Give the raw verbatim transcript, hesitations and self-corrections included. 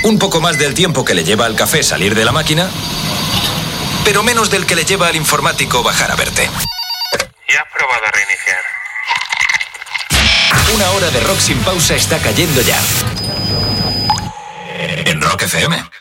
Un poco más del tiempo que le lleva al café salir de la máquina, pero menos del que le lleva al informático bajar a verte. ¿Ya has probado a reiniciar? Una hora de rock sin pausa está cayendo ya. En Rock F M.